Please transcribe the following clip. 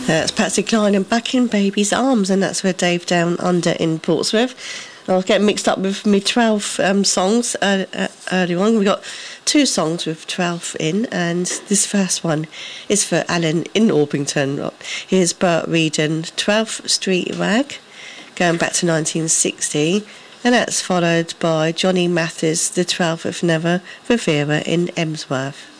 That's Patsy Cline and Back in Baby's Arms, and that's where Dave Down Under in Portsmouth. I was getting mixed up with my 12 songs earlier on. We got 2 songs with 12 in, and this first one is for Alan in Orpington. Here's Burt Reid and 12th Street Rag, going back to 1960, and that's followed by Johnny Mathis, the 12th of Never for Vera in Emsworth.